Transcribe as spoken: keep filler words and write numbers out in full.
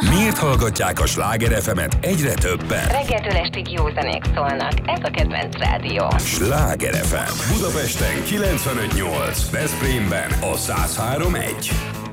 Miért hallgatják a Sláger ef emet egyre többen? Reggeltől estig jó zenék szólnak. Ez a kedvenc rádió. Sláger ef em. Budapesten kilencvenöt nyolc, Veszprémben a száz három egy.